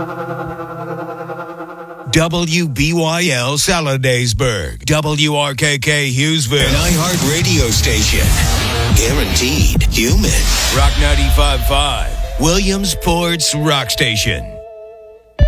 WBYL Saladaysburg, WRKK Hughesville, an iHeart radio station. Guaranteed human. Rock 95.5, Williamsport's Rock Station.